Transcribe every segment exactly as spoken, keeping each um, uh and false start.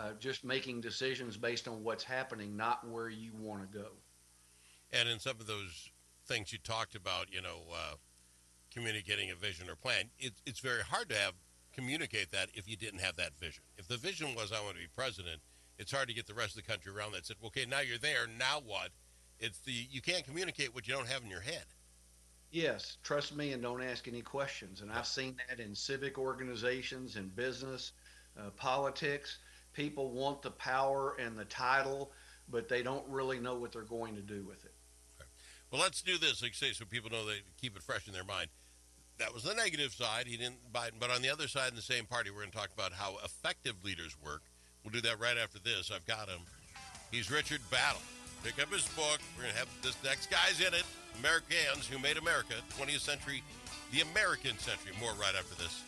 uh, just making decisions based on what's happening, not where you want to go. And in some of those things you talked about, you know, uh, communicating a vision or plan, it, it's very hard to have communicate that if you didn't have that vision. If the vision was I want to be president, it's hard to get the rest of the country around that said, okay, now you're there, now what? It's the you can't communicate what you don't have in your head. Yes, trust me and don't ask any questions. And I've seen that in civic organizations, in business, uh, politics. People want the power and the title, but they don't really know what they're going to do with it. Okay. Well, let's do this, like say, so people know they keep it fresh in their mind. That was the negative side. He didn't Biden, but on the other side, in the same party, we're going to talk about how effective leaders work. We'll do that right after this. I've got him. He's Richard Battle. Pick up his book. We're going to have this next guy's in it. Americans Who Made America, twentieth century, the American century. More right after this.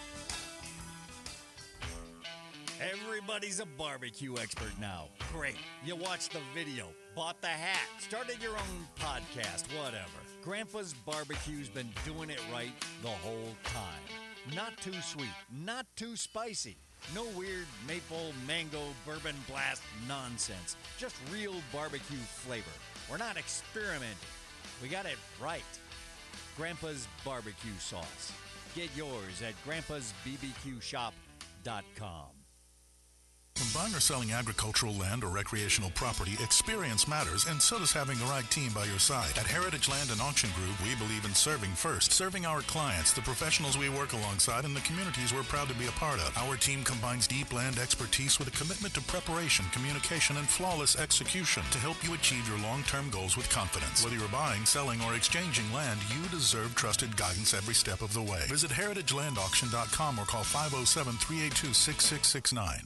Everybody's a barbecue expert now. Great. You watched the video, bought the hat, started your own podcast, whatever. Grandpa's Barbecue's been doing it right the whole time. Not too sweet, not too spicy. No weird maple, mango, bourbon blast nonsense. Just real barbecue flavor. We're not experimenting. We got it right. Grandpa's Barbecue Sauce. Get yours at grandpas b b q shop dot com. When buying or selling agricultural land or recreational property, experience matters, and so does having the right team by your side. At Heritage Land and Auction Group, we believe in serving first, serving our clients, the professionals we work alongside, and the communities we're proud to be a part of. Our team combines deep land expertise with a commitment to preparation, communication, and flawless execution to help you achieve your long-term goals with confidence. Whether you're buying, selling, or exchanging land, you deserve trusted guidance every step of the way. Visit heritage land auction dot com or call five oh seven, three eight two, six six six nine.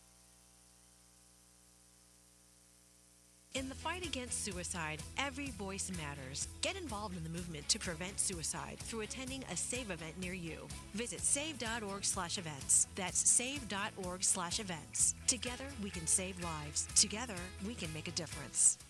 In the fight against suicide, every voice matters. Get involved in the movement to prevent suicide through attending a SAVE event near you. Visit save.org slash events. That's save.org slash events. Together, we can save lives. Together, we can make a difference.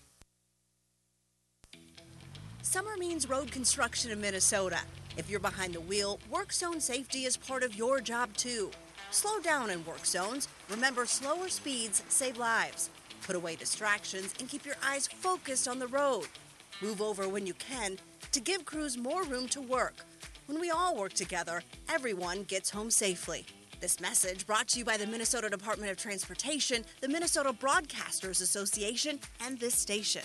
Summer means road construction in Minnesota. If you're behind the wheel, work zone safety is part of your job too. Slow down in work zones. Remember, slower speeds save lives. Put away distractions and keep your eyes focused on the road. Move over when you can to give crews more room to work. When we all work together, everyone gets home safely. This message brought to you by the Minnesota Department of Transportation, the Minnesota Broadcasters Association, and this station.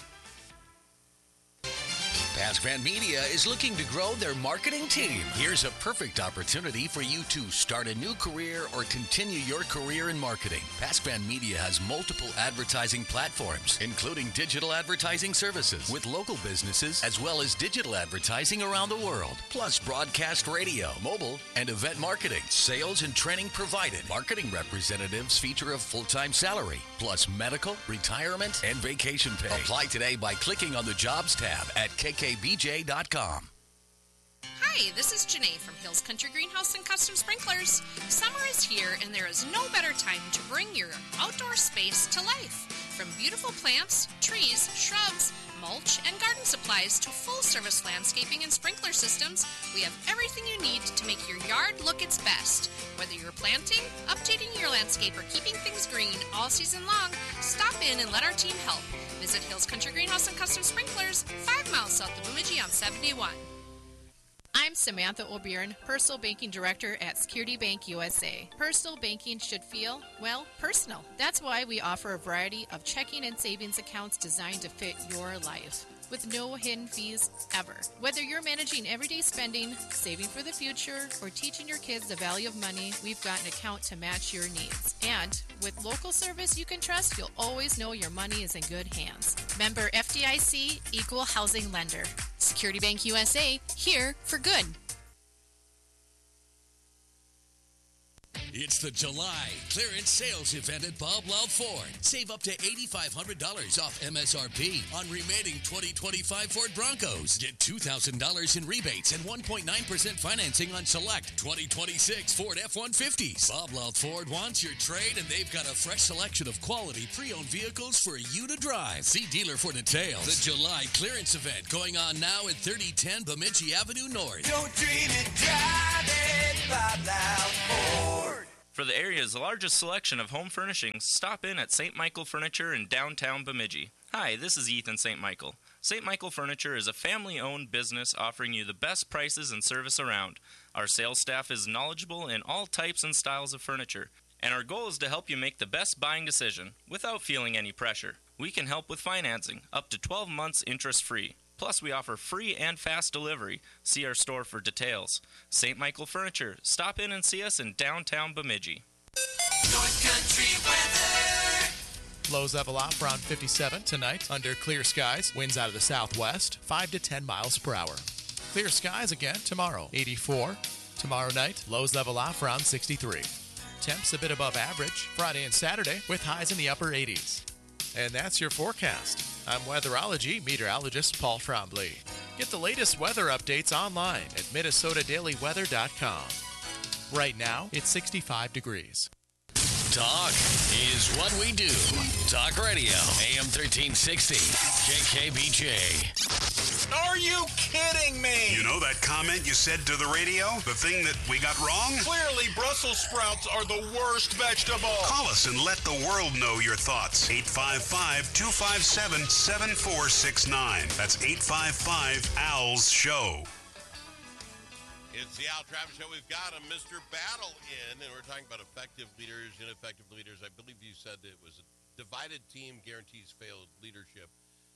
Pascran Media is looking to grow their marketing team. Here's a perfect opportunity for you to start a new career or continue your career in marketing. Pascran Media has multiple advertising platforms, including digital advertising services with local businesses, as well as digital advertising around the world, plus broadcast radio, mobile, and event marketing. Sales and training provided. Marketing representatives feature a full-time salary, plus medical, retirement, and vacation pay. Apply today by clicking on the Jobs tab at k k b j dot com. Hi, this is Janae from Hills Country Greenhouse and Custom Sprinklers. Summer is here, and there is no better time to bring your outdoor space to life. From beautiful plants, trees, shrubs, mulch, and garden supplies to full-service landscaping and sprinkler systems, we have everything you need to make your yard look its best. Whether you're planting, updating your landscape, or keeping things green all season long, stop in and let our team help. Visit Hills Country Greenhouse and Custom Sprinklers, five miles south of Bemidji on seventy-one. I'm Samantha O'Byrne, Personal Banking Director at Security Bank U S A. Personal banking should feel, well, personal. That's why we offer a variety of checking and savings accounts designed to fit your life, with no hidden fees ever. Whether you're managing everyday spending, saving for the future, or teaching your kids the value of money, we've got an account to match your needs. And with local service you can trust, you'll always know your money is in good hands. Member F D I C, Equal Housing Lender. Security Bank U S A, here for good. It's the July clearance sales event at Bob Loud Ford. Save up to eight thousand five hundred dollars off M S R P on remaining twenty twenty-five Ford Broncos. Get two thousand dollars in rebates and one point nine percent financing on select twenty twenty-six Ford F one fifties. Bob Loud Ford wants your trade, and they've got a fresh selection of quality pre-owned vehicles for you to drive. See dealer for details. The July clearance event going on now at thirty ten Bemidji Avenue North. Don't dream it, drive it, Bob Loud Ford. For the area's largest selection of home furnishings, stop in at Saint Michael Furniture in downtown Bemidji. Hi, this is Ethan Saint Michael. Saint Michael Furniture is a family-owned business offering you the best prices and service around. Our sales staff is knowledgeable in all types and styles of furniture, and our goal is to help you make the best buying decision without feeling any pressure. We can help with financing, up to twelve months interest-free. Plus, we offer free and fast delivery. See our store for details. Saint Michael Furniture. Stop in and see us in downtown Bemidji. North Country weather. Lows level off around fifty-seven tonight under clear skies. Winds out of the southwest, five to ten miles per hour. Clear skies again tomorrow, eighty-four. Tomorrow night, lows level off around sixty-three. Temps a bit above average Friday and Saturday with highs in the upper eighties. And that's your forecast. I'm weatherology meteorologist Paul Trombley. Get the latest weather updates online at Minnesota Daily Weather dot com. Right now, it's sixty-five degrees. Talk is what we do. Talk Radio, A M thirteen sixty, K K B J. Are you kidding me? You know that comment you said to the radio? The thing that we got wrong? Clearly, Brussels sprouts are the worst vegetable. Call us and let the world know your thoughts. eight five five, two five seven, seven four six nine. That's eight five five, A L S, show. It's the Al Travis Show. We've got a Mister Battle in, and we're talking about effective leaders, ineffective leaders. I believe you said it was a divided team guarantees failed leadership.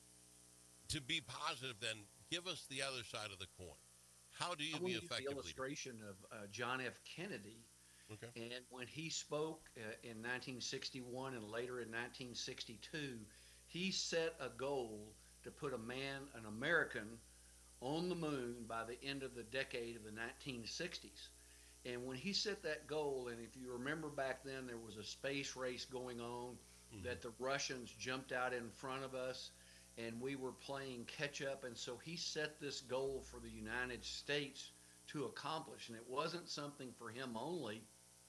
To be positive, then, give us the other side of the coin. How do you I be use effective the illustration leader? of uh, John F. Kennedy. Okay. And when he spoke uh, in nineteen sixty-one and later in nineteen sixty-two, he set a goal to put a man, an American, on the moon by the end of the decade of the nineteen sixties. And when he set that goal, and if you remember back then, there was a space race going on, mm-hmm. that the Russians jumped out in front of us, and we were playing catch up. And so he set this goal for the United States to accomplish. And it wasn't something for him only,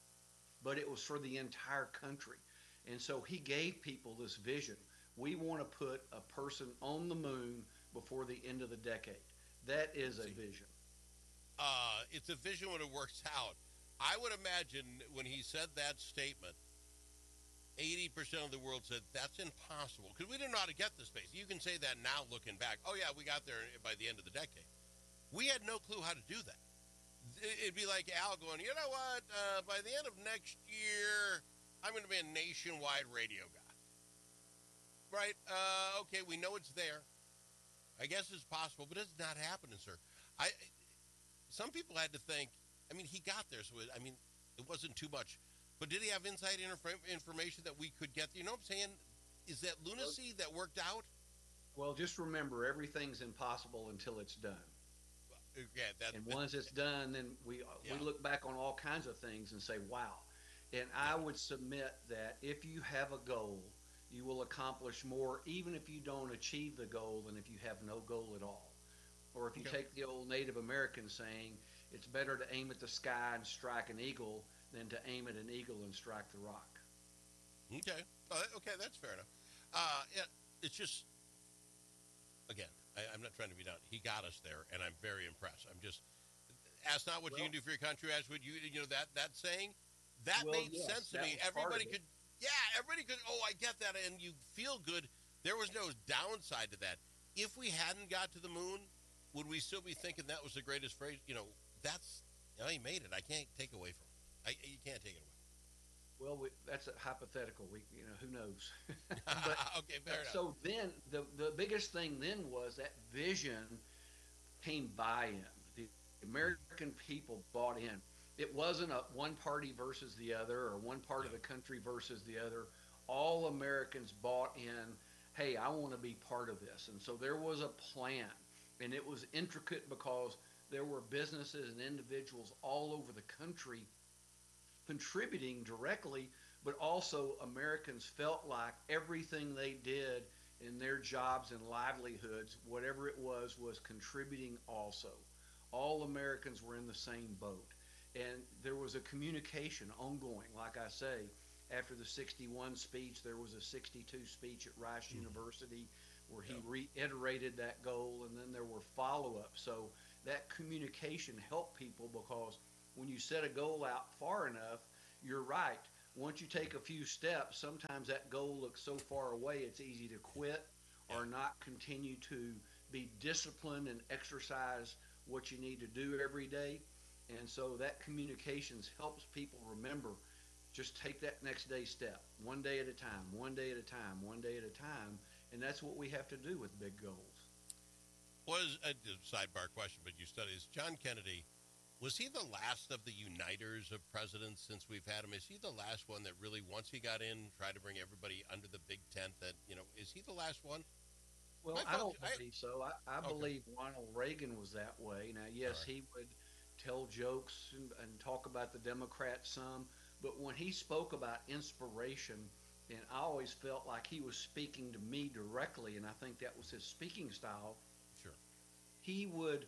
but it was for the entire country. And so he gave people this vision. We want to put a person on the moon before the end of the decade. That is a vision. Uh, it's a vision when it works out. I would imagine when he said that statement, eighty percent of the world said, that's impossible, because we didn't know how to get to space. You can say that now looking back. Oh, yeah, we got there by the end of the decade. We had no clue how to do that. It'd be like Al going, you know what, uh, by the end of next year, I'm going to be a nationwide radio guy. Right? Uh, okay, we know it's there. I guess it's possible, but it's not happening, sir. I. Some people had to think, I mean, he got there, so it, I mean, it wasn't too much. But did he have inside inf- information that we could get? You know what I'm saying? Is that lunacy that worked out? Well, just remember, everything's impossible until it's done. Yeah, that, and once it's done, then we yeah. we look back on all kinds of things and say, wow. And I would submit that if you have a goal, you will accomplish more, even if you don't achieve the goal, than if you have no goal at all. Or if you okay. take the old Native American saying, it's better to aim at the sky and strike an eagle than to aim at an eagle and strike the rock. Okay. Oh, okay, that's fair enough. Uh, yeah, it's just, again, I, I'm not trying to be down. He got us there, and I'm very impressed. I'm just, ask not what well, you can do for your country, ask what you, you know, that, that saying, that well, made yes, sense to that me. Everybody could, yeah, everybody could, oh, I get that, and you feel good. There was no downside to that. If we hadn't got to the moon, would we still be thinking that was the greatest phrase? You know, that's, you know, he made it. I can't take away from it. I, you can't take it away. Well, we, that's a hypothetical. We, you know, who knows? but, okay, fair enough. So then, the the biggest thing then was that vision came buy-in. The American people bought in. It wasn't a one party versus the other, or one part yeah. of the country versus the other. All Americans bought in, hey, I want to be part of this. And so there was a plan. And it was intricate because there were businesses and individuals all over the country contributing directly, but also Americans felt like everything they did in their jobs and livelihoods, whatever it was, was contributing also. All Americans were in the same boat. And there was a communication ongoing. Like I say, after the sixty-one speech, there was a sixty-two speech at Rice mm-hmm. University, where he reiterated that goal, and then there were follow-ups. So that communication helped people, because when you set a goal out far enough, you're right. Once you take a few steps, sometimes that goal looks so far away, it's easy to quit or not continue to be disciplined and exercise what you need to do every day. And so that communications helps people remember, just take that next day step, one day at a time, one day at a time, one day at a time. And that's what we have to do with big goals. Was a sidebar question, but you studied this. John Kennedy, was he the last of the uniters of presidents since we've had him? Is he the last one that really, once he got in, tried to bring everybody under the big tent? That, you know, is he the last one? Well, I, I, thought, don't believe I, so. I, I okay. believe Ronald Reagan was that way. Now, yes, right. he would tell jokes and, and talk about the Democrats some, but when he spoke about inspiration, and I always felt like he was speaking to me directly, and I think that was his speaking style. Sure. He would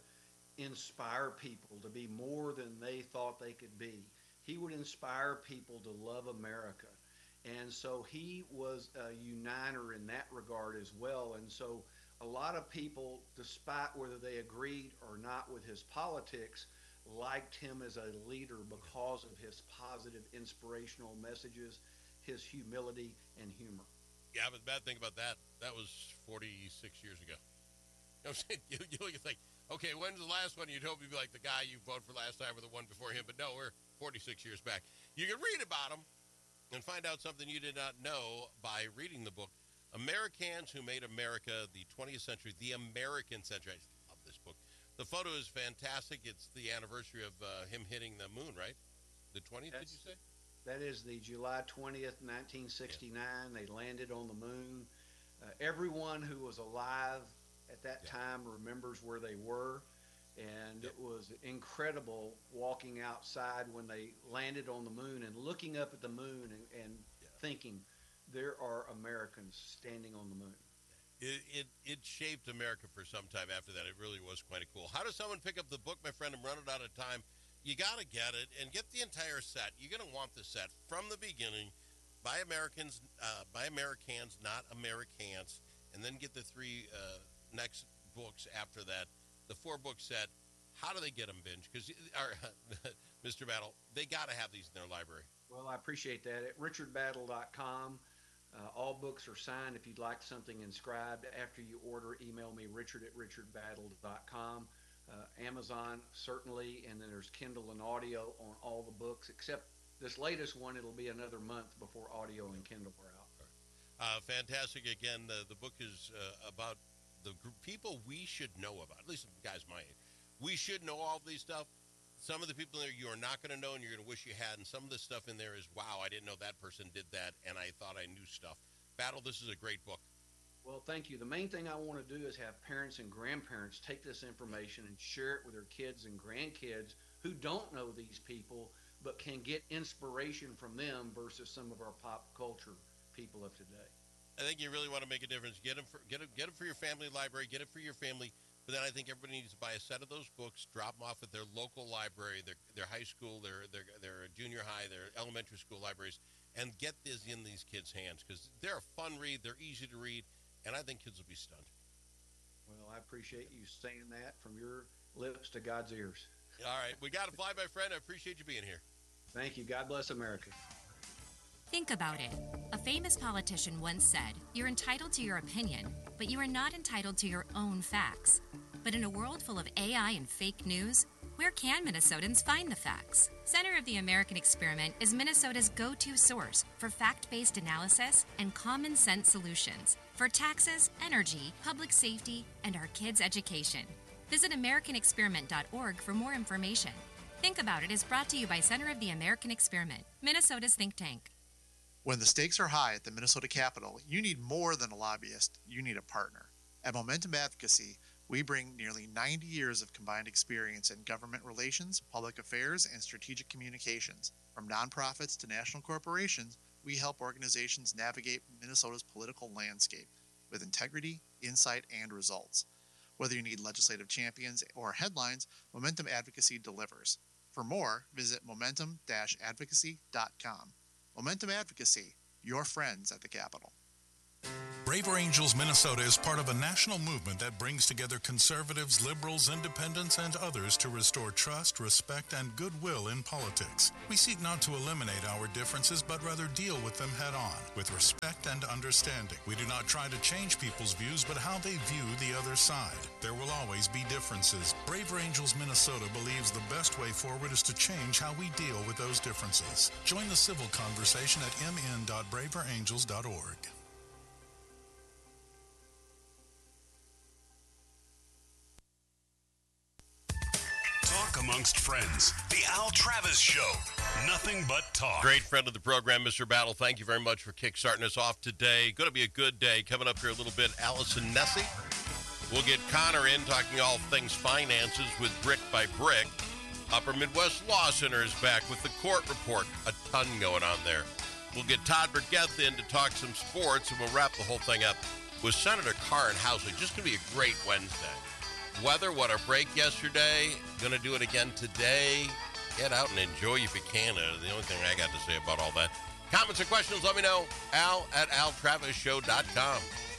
inspire people to be more than they thought they could be. He would inspire people to love America. And so he was a uniter in that regard as well. And so a lot of people, despite whether they agreed or not with his politics, liked him as a leader because of his positive, inspirational messages, his humility and humor. Yeah, but the bad thing about that, that was forty-six years ago. You know what I'm saying? You, you, you think, okay, when's the last one? You'd hope he'd be like the guy you voted for last time or the one before him, but no, we're forty-six years back. You can read about him and find out something you did not know by reading the book, Americans Who Made America the twentieth Century, the American Century. I love this book. The photo is fantastic. It's the anniversary of uh, him hitting the moon, right? The twentieth, That's, did you say? That is the July twentieth, nineteen sixty-nine. Yeah. They landed on the moon. Uh, everyone who was alive at that yeah. time remembers where they were. And yep. it was incredible walking outside when they landed on the moon and looking up at the moon and, and yeah. thinking there are Americans standing on the moon. It, it it shaped America for some time after that. It really was quite cool. How does someone pick up the book, my friend? I'm running out of time. You got to get it and get the entire set. You're going to want the set from the beginning by Americans, uh, by Americans, not Americans, and then get the three uh, next books after that. The four-book set, how do they get them, Binge? Because, Mister Battle, they got to have these in their library. Well, I appreciate that. At richard battle dot com, uh, all books are signed. If you'd like something inscribed after you order, email me, richard at richard battle dot com. Uh, Amazon, certainly, and then there's Kindle and audio on all the books, except this latest one, it'll be another month before audio and Kindle are out. Uh, fantastic. Again, the, the book is uh, about the group, people we should know about, at least guys my age. We should know all of these stuff. Some of the people in there you are not going to know and you're going to wish you had, and some of the stuff in there is, wow, I didn't know that person did that, and I thought I knew stuff. Battle, this is a great book. Well, thank you. The main thing I want to do is have parents and grandparents take this information and share it with their kids and grandkids who don't know these people but can get inspiration from them versus some of our pop culture people of today. I think you really want to make a difference. Get them for, get them, get them for your family library. Get it for your family. But then I think everybody needs to buy a set of those books, drop them off at their local library, their their high school, their their their junior high, their elementary school libraries, and get this in these kids' hands because they're a fun read. They're easy to read, and I think kids will be stunned. Well, I appreciate you saying that from your lips to God's ears. All right. We got to fly, my friend. I appreciate you being here. Thank you. God bless America. Think about it. A famous politician once said, "You're entitled to your opinion, but you are not entitled to your own facts." But in a world full of A I and fake news, where can Minnesotans find the facts? Center of the American Experiment is Minnesota's go-to source for fact-based analysis and common sense solutions for taxes, energy, public safety, and our kids' education. Visit american experiment dot org for more information. Think About It is brought to you by Center of the American Experiment, Minnesota's think tank. When the stakes are high at the Minnesota Capitol, you need more than a lobbyist. You need a partner. At Momentum Advocacy, we bring nearly ninety years of combined experience in government relations, public affairs, and strategic communications. From nonprofits to national corporations, we help organizations navigate Minnesota's political landscape with integrity, insight, and results. Whether you need legislative champions or headlines, Momentum Advocacy delivers. For more, visit momentum dash advocacy dot com. Momentum Advocacy, your friends at the Capitol. Braver Angels Minnesota is part of a national movement that brings together conservatives, liberals, independents, and others to restore trust, respect, and goodwill in politics. We seek not to eliminate our differences, but rather deal with them head on, with respect and understanding. We do not try to change people's views, but how they view the other side. There will always be differences. Braver Angels Minnesota believes the best way forward is to change how we deal with those differences. Join the civil conversation at m n dot braver angels dot org. Talk amongst friends. The Al Travis Show. Nothing but talk. Great friend of the program, Mister Battle. Thank you very much for kickstarting us off today. Going to be a good day. Coming up here a little bit, Allison Nessie. We'll get Connor in talking all things finances with Brick by Brick. Upper Midwest Law Center is back with the court report. A ton going on there. We'll get Todd Burgeth in to talk some sports, and we'll wrap the whole thing up with Senator Carr and Housley. Just going to be a great Wednesday. Weather, what a break yesterday. Going to do it again today. Get out and enjoy if you can. Uh, the only thing I got to say about all that. Comments or questions, let me know. Al at al travis show dot com.